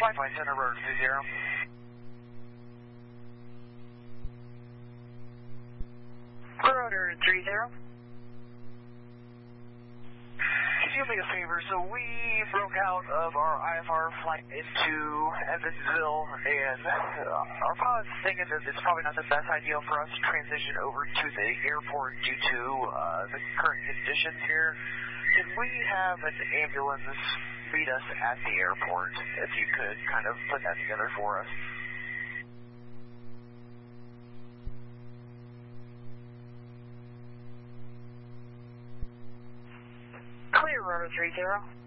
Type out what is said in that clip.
Flight Center, Rotor 30. Rotor 30. Could you do me a favor? So we broke out of our IFR flight into Evansville, and our pilot is thinking that it's probably not the best idea for us to transition over to the airport due to the current conditions here. Can we have an ambulance meet us at the airport, if you could kind of put that together for us? Clear, Rotor 30.